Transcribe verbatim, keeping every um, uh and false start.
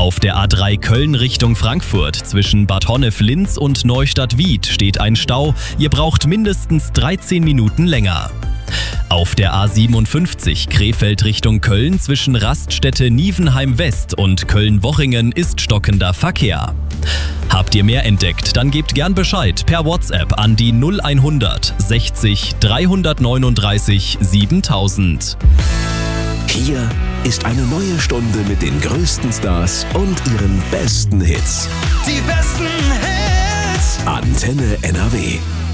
Auf der A drei Köln Richtung Frankfurt zwischen Bad Honnef-Linz und Neustadt-Wied steht ein Stau. Ihr braucht mindestens dreizehn Minuten länger. Auf der A siebenundfünfzig Krefeld Richtung Köln zwischen Raststätte Nievenheim West und Köln-Wochingen ist stockender Verkehr. Habt ihr mehr entdeckt, dann gebt gern Bescheid per WhatsApp an die null hundert sechzig dreihundertneununddreißig siebentausend. Hier ist eine neue Stunde mit den größten Stars und ihren besten Hits. Die besten Hits. Antenne N R W.